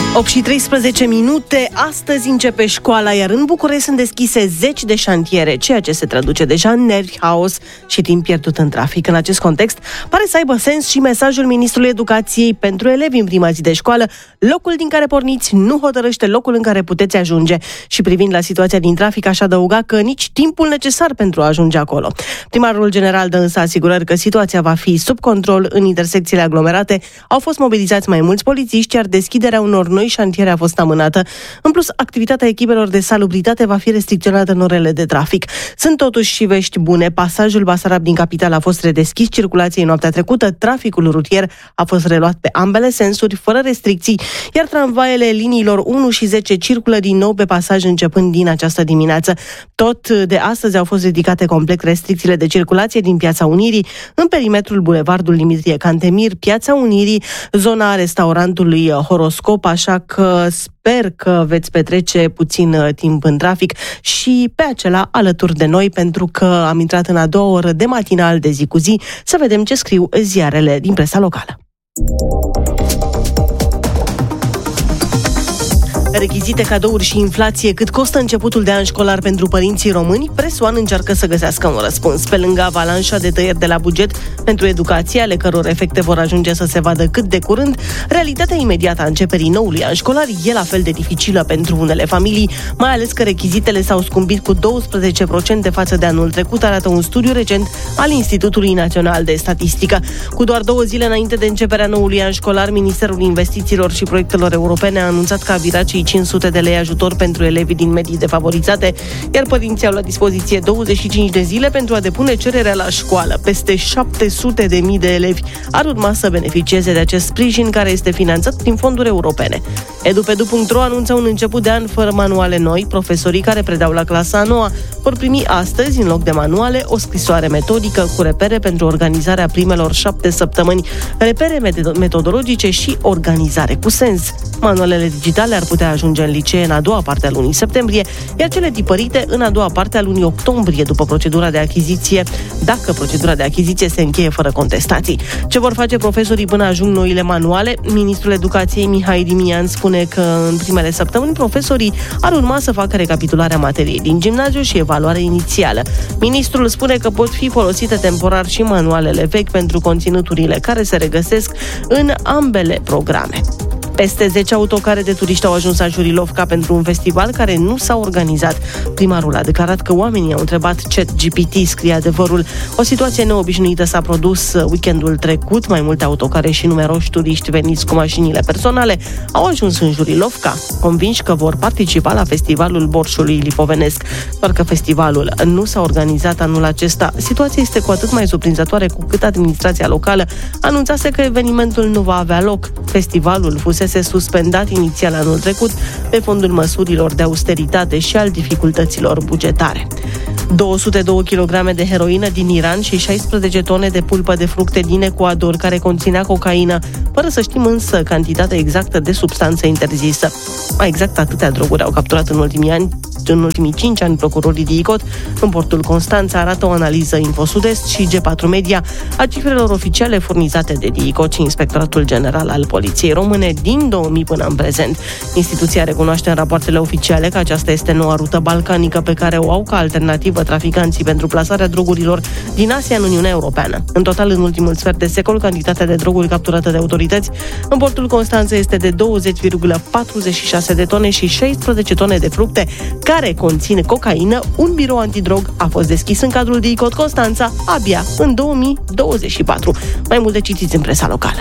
8:13. Astăzi începe școala, iar în București sunt deschise 10 de șantiere, ceea ce se traduce deja în nervi, haos și timp pierdut în trafic. În acest context, pare să aibă sens și mesajul Ministrului Educației pentru elevi în prima zi de școală: locul din care porniți nu hotărăște locul în care puteți ajunge. Și privind la situația din trafic, aș adăuga că nici timpul necesar pentru a ajunge acolo. Primarul general dă însă asigurări că situația va fi sub control în intersecțiile aglomerate. Au fost mobilizați mai mulți polițiști, iar deschiderea unor noi șantiere a fost amânată. În plus, activitatea echipelor de salubritate va fi restricționată în orele de trafic. Sunt totuși și vești bune. Pasajul Basarab din capitală a fost redeschis circulației noaptea trecută. Traficul rutier a fost reluat pe ambele sensuri, fără restricții, iar tramvaiele liniilor 1 și 10 circulă din nou pe pasaj începând din această dimineață. Tot de astăzi au fost ridicate complet restricțiile de circulație din Piața Unirii, în perimetrul Bulevardul Dimitrie Cantemir, Piața Unirii, zona restaurantului Horoscop, așa că sper că veți petrece puțin timp în trafic și pe acela alături de noi, pentru că am intrat în a doua oră de matinal de zi cu zi să vedem ce scriu ziarele din presa locală. Rechizite, cadouri și inflație, cât costă începutul de an școlar pentru părinții români? Press One încearcă să găsească un răspuns. Pe lângă avalanșa de tăieri de la buget pentru educație, ale căror efecte vor ajunge să se vadă cât de curând, realitatea imediată a începerii noului an școlar e la fel de dificilă pentru unele familii, mai ales că rechizitele s-au scumpit cu 12% față de anul trecut, arată un studiu recent al Institutului Național de Statistică. Cu doar 2 zile înainte de începerea noului an școlar, Ministerul Investițiilor și Proiectelor Europene a anunțat că a virat cei 500 de lei ajutor pentru elevii din medii defavorizate, iar părinții au la dispoziție 25 de zile pentru a depune cererea la școală. Peste 700.000 de elevi ar urma să beneficieze de acest sprijin, care este finanțat prin fonduri europene. Edu.ro anunță un început de an fără manuale noi. Profesorii care predau la clasa a 9-a vor primi astăzi, în loc de manuale, o scrisoare metodică cu repere pentru organizarea primelor 7 săptămâni, repere metodologice și organizare cu sens. Manualele digitale ar putea ajunge în licee în a doua parte a lunii septembrie, iar cele tipărite în a doua parte a lunii octombrie, după procedura de achiziție, dacă procedura de achiziție se încheie fără contestații. Ce vor face profesorii până ajung noile manuale? Ministrul Educației Mihai Dimian spune că în primele săptămâni profesorii ar urma să facă recapitularea materiei din gimnaziu și evaluarea inițială. Ministrul spune că pot fi folosite temporar și manualele vechi pentru conținuturile care se regăsesc în ambele programe. Peste 10 autocare de turiști au ajuns la Jurilovca pentru un festival care nu s-a organizat. Primarul a declarat că oamenii au întrebat ChatGPT, scrie Adevărul. O situație neobișnuită s-a produs weekendul trecut. Mai multe autocare și numeroși turiști veniți cu mașinile personale au ajuns în Jurilovca, convinși că vor participa la festivalul borșului lipovenesc. Doar că festivalul nu s-a organizat anul acesta. Situația este cu atât mai surprinzătoare cu cât administrația locală anunțase că evenimentul nu va avea loc. Festivalul fusese suspendat inițial anul trecut pe fondul măsurilor de austeritate și al dificultăților bugetare. 202 kg de heroină din Iran și 16 tone de pulpă de fructe din Ecuador care conținea cocaină, fără să știm însă cantitatea exactă de substanță interzisă. Mai exact, atâtea droguri au capturat în ultimii 5 ani procurorii DICOT. În portul Constanța, arată o analiză Info Sud-Est și G4 Media a cifrelor oficiale furnizate de DICOT și Inspectoratul General al Poliției Române din 2000 până în prezent. Instituția recunoaște în rapoartele oficiale că aceasta este noua rută balcanică pe care o au ca alternativă traficanții pentru plasarea drogurilor din Asia în Uniunea Europeană. În total, în ultimul sfert de secol, cantitatea de droguri capturată de autorități în portul Constanța este de 20,46 de tone și 16 tone de fructe care conține cocaină. Un birou antidrog a fost deschis în cadrul DICOT Constanța abia în 2024. Mai multe citiți în presa locală.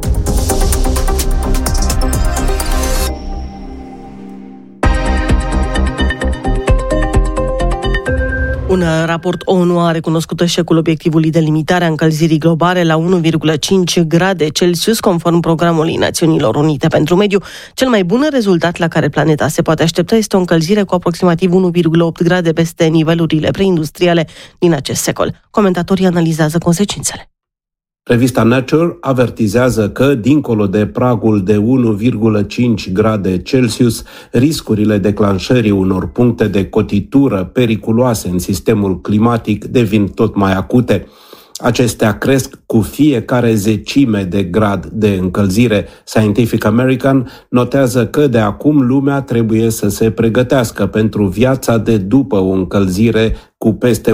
Un raport ONU a recunoscut eșecul obiectivului de limitare a încălzirii globale la 1,5 grade Celsius, conform Programului Națiunilor Unite pentru Mediu. Cel mai bun rezultat la care planeta se poate aștepta este o încălzire cu aproximativ 1,8 grade peste nivelurile preindustriale din acest secol. Comentatorii analizează consecințele. Revista Nature avertizează că, dincolo de pragul de 1,5 grade Celsius, riscurile declanșării unor puncte de cotitură periculoase în sistemul climatic devin tot mai acute. Acestea cresc cu fiecare zecime de grad de încălzire. Scientific American notează că de acum lumea trebuie să se pregătească pentru viața de după o încălzire cu peste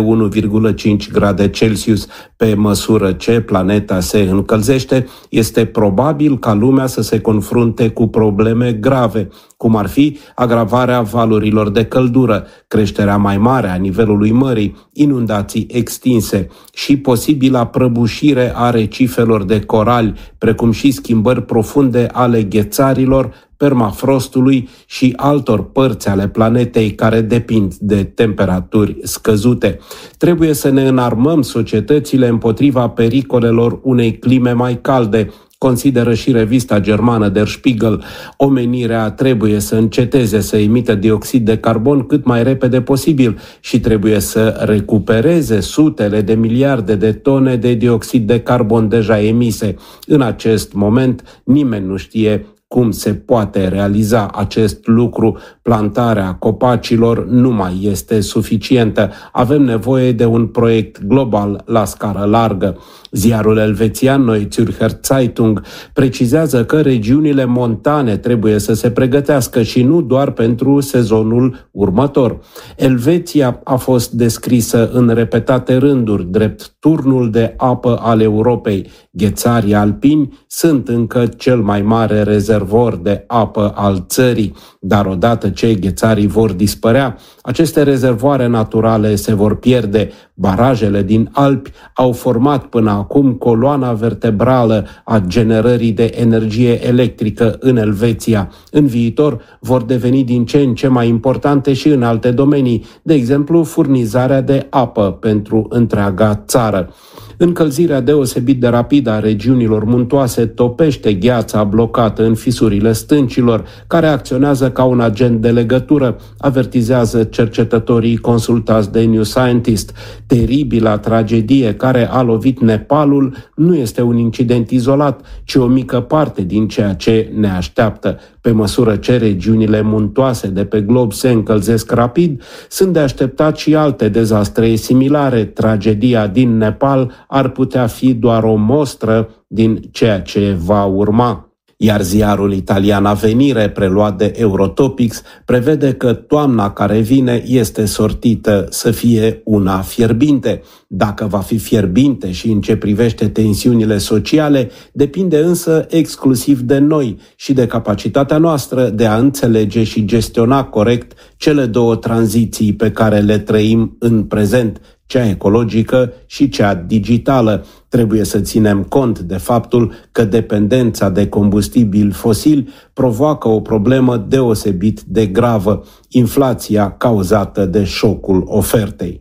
1,5 grade Celsius. Pe măsură ce planeta se încălzește, este probabil ca lumea să se confrunte cu probleme grave, cum ar fi agravarea valurilor de căldură, creșterea mai mare a nivelului mării, inundații extinse și posibila prăbușire a recifelor de corali, precum și schimbări profunde ale ghețarilor, permafrostului și altor părți ale planetei care depind de temperaturi scăzute. Trebuie să ne înarmăm societățile împotriva pericolelor unei clime mai calde, consideră și revista germană Der Spiegel. Omenirea trebuie să înceteze să emită dioxid de carbon cât mai repede posibil și trebuie să recupereze sutele de miliarde de tone de dioxid de carbon deja emise. În acest moment, nimeni nu știe cum se poate realiza acest lucru. Plantarea copacilor nu mai este suficientă. Avem nevoie de un proiect global la scară largă. Ziarul elvețian Neue Zürcher Zeitung precizează că regiunile montane trebuie să se pregătească și nu doar pentru sezonul următor. Elveția a fost descrisă în repetate rânduri drept turnul de apă al Europei. Ghețarii alpini sunt încă cel mai mare rezervor de apă al țării, dar odată ce ghețarii vor dispărea, aceste rezervoare naturale se vor pierde. Barajele din Alpi au format până acum coloana vertebrală a generării de energie electrică în Elveția. În viitor vor deveni din ce în ce mai importante și în alte domenii, de exemplu furnizarea de apă pentru întreaga țară. Încălzirea deosebit de rapidă a regiunilor muntoase topește gheața blocată în fisurile stâncilor, care acționează ca un agent de legătură, avertizează cercetătorii consultați de New Scientist. Teribila tragedie care a lovit Nepalul nu este un incident izolat, ci o mică parte din ceea ce ne așteaptă. Pe măsură ce regiunile muntoase de pe glob se încălzesc rapid, sunt de așteptat și alte dezastre similare. Tragedia din Nepal ar putea fi doar o mostră din ceea ce va urma. Iar ziarul italian Avenire, preluat de Eurotopics, prevede că toamna care vine este sortită să fie una fierbinte. Dacă va fi fierbinte și în ce privește tensiunile sociale, depinde însă exclusiv de noi și de capacitatea noastră de a înțelege și gestiona corect cele două tranziții pe care le trăim în prezent, cea ecologică și cea digitală. Trebuie să ținem cont de faptul că dependența de combustibili fosili provoacă o problemă deosebit de gravă, inflația cauzată de șocul ofertei.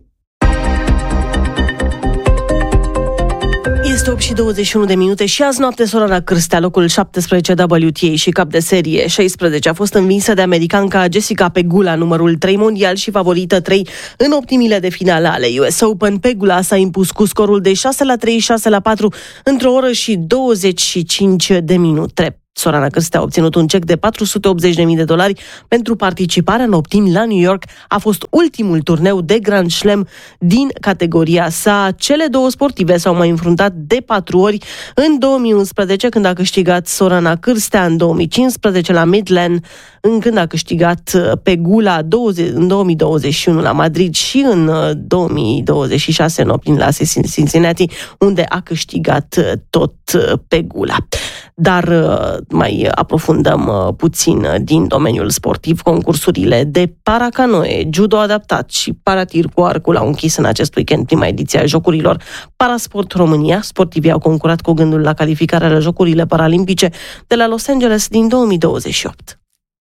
Este 8:21 și azi noapte Sorana Cârstea, locul 17 WTA și cap de serie 16, a fost învinsă de americanca Jessica Pegula, numărul 3 mondial și favorită 3 în optimile de finale ale US Open. Pegula s-a impus cu scorul de 6-3, 6-4 într-o oră și 25 de minute. Sorana Cârstea a obținut un cec de $480.000 pentru participarea în optimi la New York. A fost ultimul turneu de Grand Slam din categoria sa. Cele două sportive s-au mai înfruntat de 4 ori, în 2011 când a câștigat Sorana Cârstea, în 2015 la Midland, când a câștigat Pegula, în 2021 la Madrid și în 2026 în optimi la Cincinnati, unde a câștigat tot Pegula. Dar mai aprofundăm puțin din domeniul sportiv. Concursurile de paracanoe, judo adaptat și paratir cu arcul au închis în acest weekend prima ediție a Jocurilor Parasport România. Sportivii au concurat cu gândul la calificarea la Jocurile Paralimpice de la Los Angeles din 2028.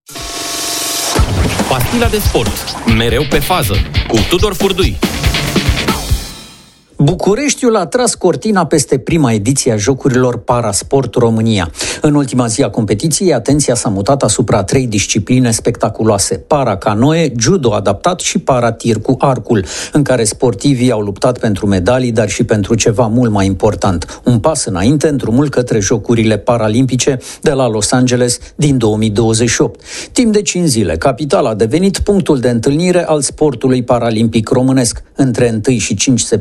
Pastila de sport, mereu pe fază, cu Tudor Furdui. Bucureștiul a tras cortina peste prima ediție a Jocurilor Parasport România. În ultima zi a competiției, atenția s-a mutat asupra 3 discipline spectaculoase: paracanoe, judo adaptat și paratir cu arcul, în care sportivii au luptat pentru medalii, dar și pentru ceva mult mai important: un pas înainte în drumul către Jocurile Paralimpice de la Los Angeles din 2028. Timp de 5 zile, capitala a devenit punctul de întâlnire al sportului paralimpic românesc. Între 1 și 5 septembrie,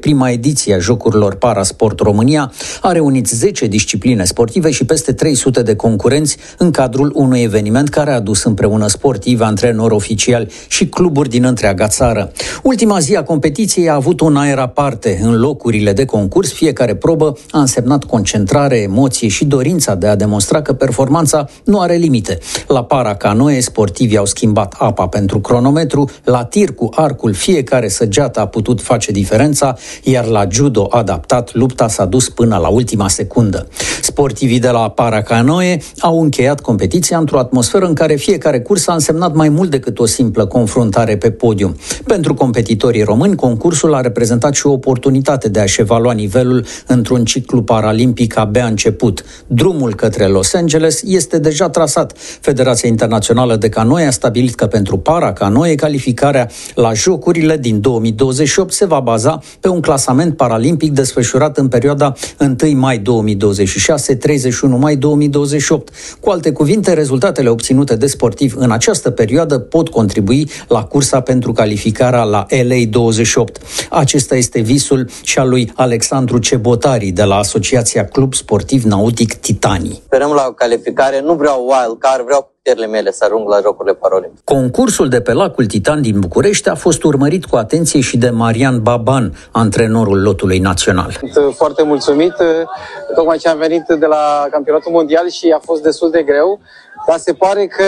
prima ediție a Jocurilor Parasport România a reunit 10 discipline sportive și peste 300 de concurenți în cadrul unui eveniment care a adus împreună sportivi, antrenori oficiali și cluburi din întreaga țară. Ultima zi a competiției a avut un aer aparte. În locurile de concurs, fiecare probă a însemnat concentrare, emoție și dorința de a demonstra că performanța nu are limite. La paracanoe, sportivii au schimbat apa pentru cronometru, la tir cu arcul fiecare săgeată a putut face diferența, iar la judo adaptat lupta s-a dus până la ultima secundă. Sportivii de la paracanoe au încheiat competiția într-o atmosferă în care fiecare curs a însemnat mai mult decât o simplă confruntare pe podium. Pentru competitorii români, concursul a reprezentat și o oportunitate de a-și evalua nivelul într-un ciclu paralimpic abia început. Drumul către Los Angeles este deja trasat. Federația Internațională de Canoe a stabilit că pentru paracanoe calificarea la Jocurile din 2028 se va baza pe un clasament paralimpic desfășurat în perioada 1 mai 2026-31 mai 2028. Cu alte cuvinte, rezultatele obținute de sportivi în această perioadă pot contribui la cursa pentru calificarea la LA 28. Acesta este visul și al lui Alexandru Cebotari de la Asociația Club Sportiv Nautic Titanii. Sperăm la calificare, nu vreau wild card, vreau puterile mele să ajung la Jocurile Paralimpice. Concursul de pe lacul Titan din București a fost urmărit cu atenție și de Marian Baban, antrenorul lotului național. Sunt foarte mulțumit, tocmai ce am venit de la campionatul mondial și a fost destul de greu, dar se pare că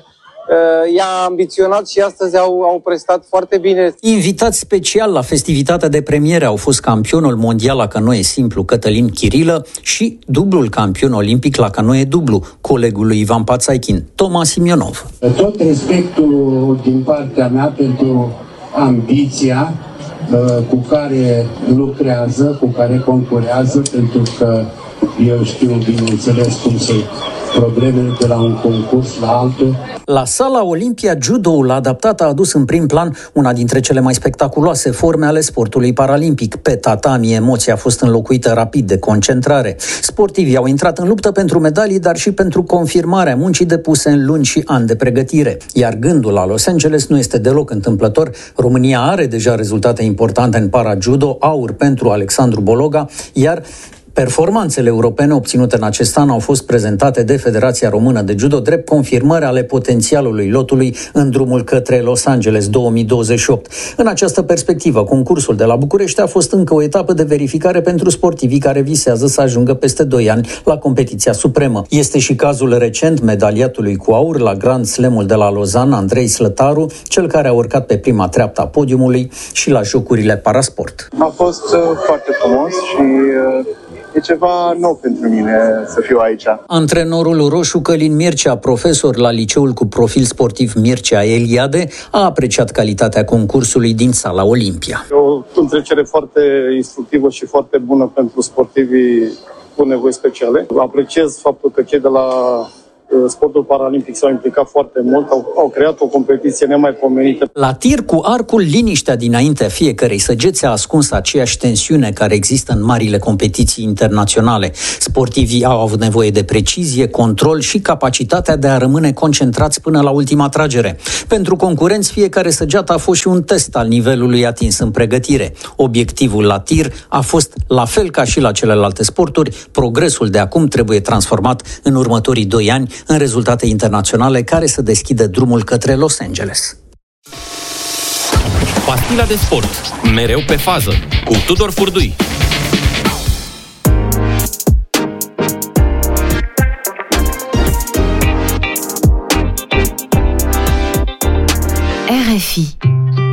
i-a ambiționat și astăzi au prestat foarte bine. Invitați special la festivitatea de premiere au fost campionul mondial la canoe simplu Cătălin Chirilă și dublul campion olimpic la canoe dublu, colegul lui Ivan Pațaichin, Toma Simionov. Tot respectul din partea mea pentru ambiția cu care lucrează, cu care concurează, pentru că eu știu, bineînțeles, cum să problemele de la un concurs la altul. La Sala Olimpia, judoul adaptat a adus în prim plan una dintre cele mai spectaculoase forme ale sportului paralimpic. Pe tatami, emoția a fost înlocuită rapid de concentrare. Sportivii au intrat în luptă pentru medalii, dar și pentru confirmarea muncii depuse în luni și ani de pregătire. Iar gândul la Los Angeles nu este deloc întâmplător. România are deja rezultate importante în para-judo, aur pentru Alexandru Bologa, iar performanțele europene obținute în acest an au fost prezentate de Federația Română de Judo drept confirmări ale potențialului lotului în drumul către Los Angeles 2028. În această perspectivă, concursul de la București a fost încă o etapă de verificare pentru sportivii care visează să ajungă peste 2 ani la competiția supremă. Este și cazul recent medaliatului cu aur la Grand Slam-ul de la Lausanne, Andrei Slătaru, cel care a urcat pe prima treaptă a podiumului și la Jocurile Parasport. A fost foarte frumos și e ceva nou pentru mine să fiu aici. Antrenorul roșu Călin Mircea, profesor la liceul cu profil sportiv Mircea Eliade, a apreciat calitatea concursului din Sala Olimpia. O întrecere foarte instructivă și foarte bună pentru sportivii cu nevoi speciale. Apreciez faptul că cei de la sportul paralimpic s-au implicat foarte mult, au creat o competiție nemaipomenită. La tir cu arcul, liniștea dinaintea fiecărei săgeți a ascuns aceeași tensiune care există în marile competiții internaționale. Sportivii au avut nevoie de precizie, control și capacitatea de a rămâne concentrați până la ultima tragere. Pentru concurenți, fiecare săgeată a fost și un test al nivelului atins în pregătire. Obiectivul la tir a fost, la fel ca și la celelalte sporturi, progresul de acum trebuie transformat în următorii 2 ani în rezultate internaționale care să deschidă drumul către Los Angeles. Pastila de sport. Mereu pe fază. Cu Tudor Furdui. RFI.